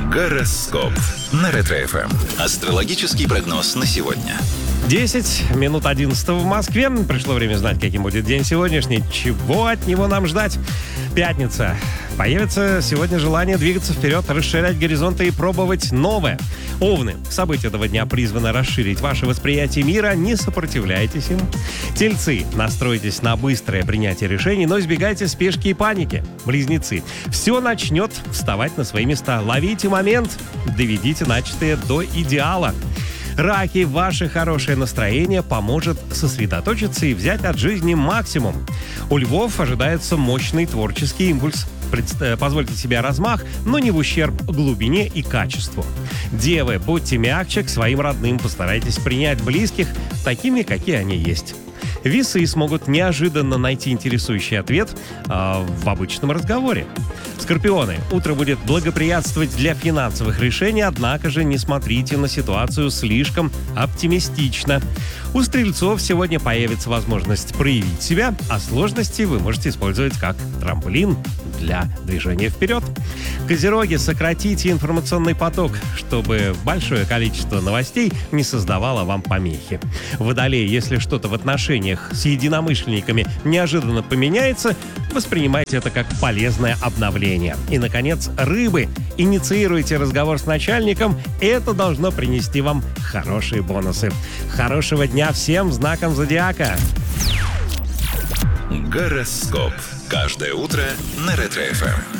Гороскоп на Ретро-ФМ. Астрологический прогноз на сегодня. 10 минут 11 в Москве. Пришло время знать, каким будет день сегодняшний. Чего от него нам ждать? Пятница. Появится сегодня желание двигаться вперед, расширять горизонты и пробовать новое. Овны. События этого дня призваны расширить ваше восприятие мира. Не сопротивляйтесь им. Тельцы. Настройтесь на быстрое принятие решений, но избегайте спешки и паники. Близнецы. Все начнет вставать на свои места. Ловите момент. Доведите начатое до идеала. Раки, ваше хорошее настроение поможет сосредоточиться и взять от жизни максимум. У львов ожидается мощный творческий импульс. Позвольте себе размах, но не в ущерб глубине и качеству. Девы, будьте мягче к своим родным, постарайтесь принять близких такими, какие они есть. Весы смогут неожиданно найти интересующий ответ в обычном разговоре. Скорпионы. Утро будет благоприятствовать для финансовых решений, однако же не смотрите на ситуацию слишком оптимистично. У стрельцов сегодня появится возможность проявить себя, а сложности вы можете использовать как трамплин для движения вперед. Козероги, сократите информационный поток, чтобы большое количество новостей не создавало вам помехи. Водолеи, если что-то в отношениях с единомышленниками неожиданно поменяется, воспринимайте это как полезное обновление. И, наконец, рыбы. Инициируйте разговор с начальником, это должно принести вам хорошие бонусы. Хорошего дня всем знакам зодиака! Гороскоп. Каждое утро на Ретро-ФМ.